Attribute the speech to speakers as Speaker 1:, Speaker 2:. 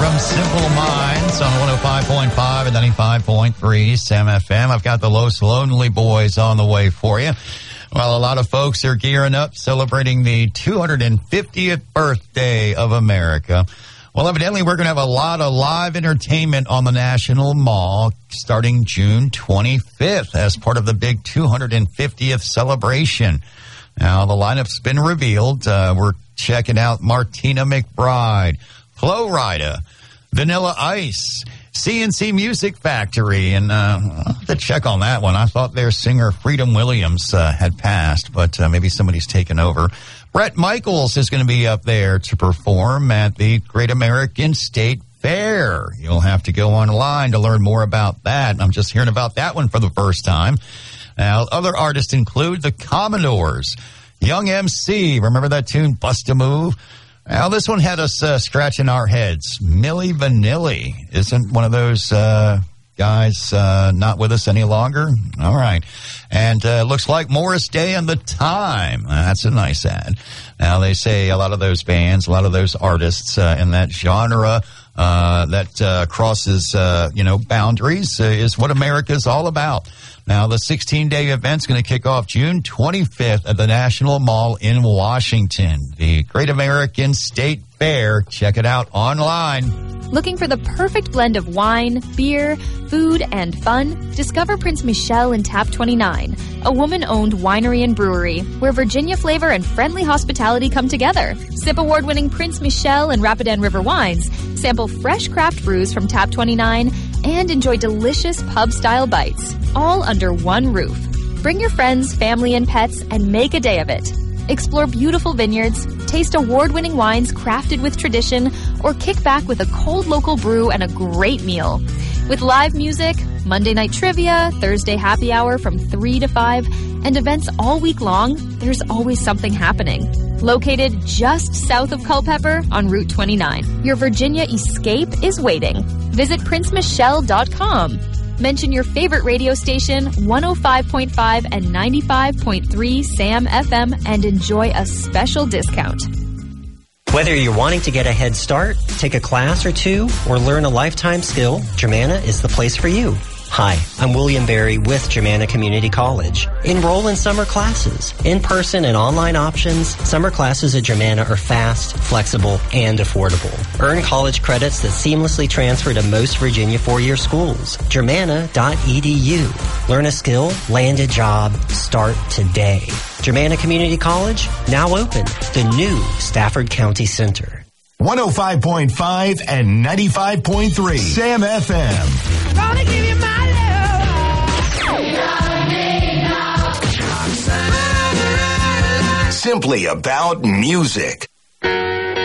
Speaker 1: from Simple Minds on 105.5 and 95.3 Sam FM. I've got the Los Lonely Boys on the way for you. Well, a lot of folks are gearing up, celebrating the 250th birthday of America. Well, evidently, we're going to have a lot of live entertainment on the National Mall starting June 25th as part of the big 250th celebration. Now, the lineup's been revealed. We're checking out Martina McBride, Flo Rida, Vanilla Ice, CNC Music Factory, and I'll have to check on that one. I thought their singer Freedom Williams had passed, but maybe somebody's taken over. Bret Michaels is going to be up there to perform at the Great American State Fair. You'll have to go online to learn more about that. I'm just hearing about that one for the first time. Now, other artists include the Commodores, Young MC, remember that tune, Bust a Move? Now, this one had us scratching our heads. Milli Vanilli isn't one of those guys not with us any longer. All right. And looks like Morris Day and the Time. That's a nice ad. Now, they say a lot of those bands, a lot of those artists in that genre that crosses, boundaries is what America's all about. Now, the 16-day event's going to kick off June 25th at the National Mall in Washington. The Great American State Fair. Check it out online.
Speaker 2: Looking for the perfect blend of wine, beer, food, and fun? Discover Prince Michelle in Tap 29, a woman-owned winery and brewery where Virginia flavor and friendly hospitality come together. Sip award-winning Prince Michelle and Rapidan River wines, sample fresh craft brews from Tap 29, and enjoy delicious pub-style bites, all under one roof. Bring your friends, family, and pets and make a day of it. Explore beautiful vineyards, taste award-winning wines crafted with tradition, or kick back with a cold local brew and a great meal. With live music, Monday night trivia, Thursday happy hour from 3 to 5, and events all week long, there's always something happening. Located just south of Culpeper on Route 29, your Virginia escape is waiting. Visit princemichelle.com. Mention your favorite radio station, 105.5 and 95.3 Sam FM, and enjoy a special discount.
Speaker 3: Whether you're wanting to get a head start, take a class or two, or learn a lifetime skill, Germanna is the place for you. Hi, I'm William Berry with Germanna Community College. Enroll in summer classes. In-person and online options, summer classes at Germanna are fast, flexible, and affordable. Earn college credits that seamlessly transfer to most Virginia four-year schools. Germanna.edu. Learn a skill, land a job, start today. Germanna Community College, now open. The new Stafford County Center.
Speaker 4: 105.5 and 95.3 Sam FM.
Speaker 5: Gonna give you my love.
Speaker 4: Simply about music.